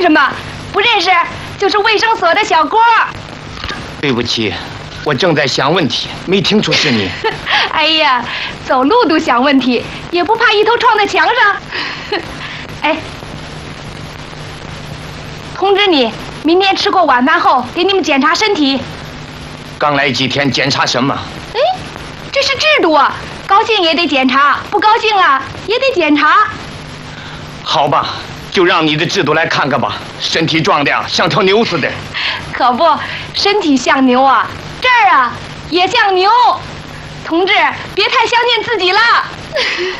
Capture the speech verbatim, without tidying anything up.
什么？不认识？就是卫生所的小郭。 对不起，我正在想问题，没听出是你。 哎呀，走路都想问题，也不怕一头撞在墙上。哎，通知你，明天吃过晚饭后给你们检查身体。 刚来几天，检查什么？ 哎，这是制度啊，高兴也得检查，不高兴啊也得检查。 好吧，就让你的制度来看看吧。身体壮亮，像头牛似的。 可不，身体像牛啊，这儿啊也像牛。同志，别太相信自己了。